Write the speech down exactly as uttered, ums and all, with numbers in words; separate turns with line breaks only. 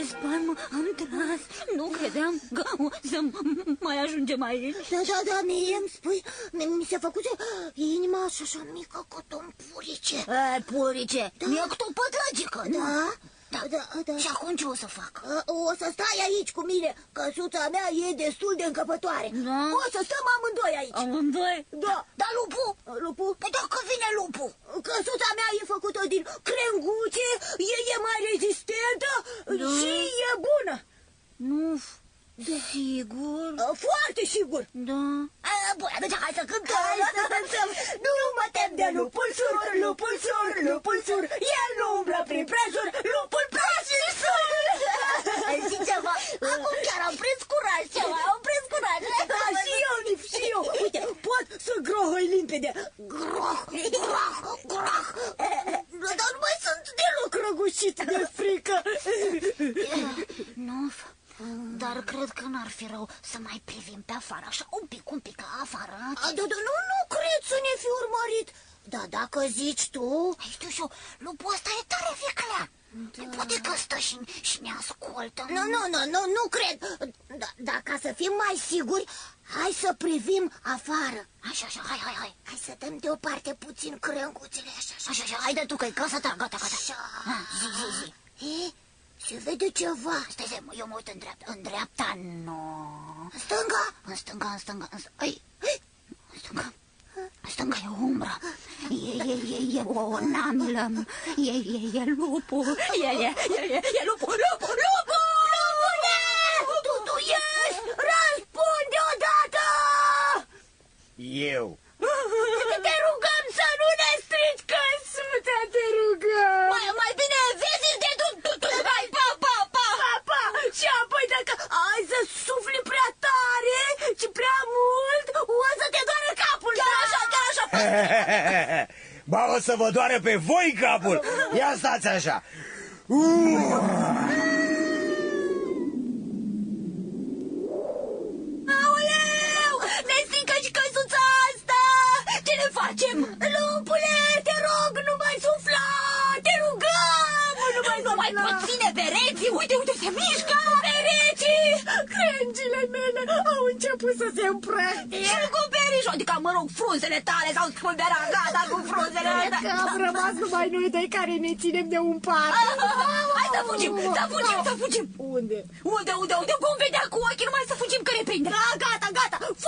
spalmă am tras. Nu credeam că o să mai ajungem aici.
Da, da, da, mie îmi spui, mi se făcuse inima așa mică cât un purice.
E, purice, da. Mi-e cât o pătragică,
da?
Da.
Da, da, da.
Și acum ce o să fac?
O să stai aici cu mine, căsuța mea e destul de încăpătoare.
Da.
O să stăm amândoi aici.
Amândoi?
Da.
Dar lupul?
Lupul?
Păi dacă vine lupul?
Căsuța mea e făcută din crenguțe, e, e mai rezistentă, da. Și e bună.
Nu, sigur?
Foarte sigur.
Da.
A, bun, atunci hai să cântăm. Hai să cântăm. Nu mă tem de lupul sur, lupul sur, lupul sur. El nu umblă prin prejur, lupul praf și sur.
Știi ceva? Acum chiar am prins curaj ceva, am prins curaj.
Da, și eu, Nif, și eu. Uite, pot să grohăi limpede. Groh, groh, groh. Dar nu mai sunt deloc răgușit de frică.
Nu, dar cred că n-ar fi rău să mai privim pe afară, așa un pic, un pic afară.
A, da, da, nu, nu cred să ne fi urmărit. Da, dacă zici tu...
Ai, știu și eu, lupul ăsta e tare viclea. Da. Poate că stă și, și ne ascultă.
Nu, nu, nu, nu, nu cred. Da, da, ca să fim mai siguri, hai să privim afară.
Așa, așa, hai, hai, hai.
Hai să dăm deoparte puțin crânguțele, așa, așa.
Așa, așa, haide tu, că-i casa ta, gata, gata.
Așa.
Ha, zi, zi, zi.
E, se vede ceva.
Stai, stai, eu mă uit în dreapta. În dreapta, nu.
În stânga?
În stânga, în stânga, în stânga. Ai, în stânga. În stânga e o umbră. E, e, e, e o namilă. E, e, e lupul. E, e, e, e, e lupul, lupul, lupul!
Lupule! Tu, tu ești! Răspunde odată!
Eu.
Te rugăm să nu ne strici căsuța, te rugăm!
Mai, mai bine vezi de tu, tu, tu, hai, pa, pa, pa!
Pa, pa! Și apoi dacă ai să sufli prea tare și prea mult, o să te doară capul!
Chiar așa, chiar așa!
Ba, o să vă doară pe voi capul! Ia stați așa!
Aoleu! Ne strică și căsuța asta! Ce ne facem?
Lupule, te rog, nu mai sufla! Te rugăm! Nu mai
Nu mai pot ține pereții! Uite, uite, se mișcă!
pereții! Crengile mele au început să se împrăștie!
Și cu perișul, adică, mă rog, frunzele tale s-au spulberat, gata cu frunzele
Cred că am rămas numai noi doi care ne ținem de un pat.
Hai să fugim, să fugim, să fugim!
Unde?
Unde, unde, unde? Vom vedea cu ochii, numai să fugim că ne prinde!
Da, gata, gata!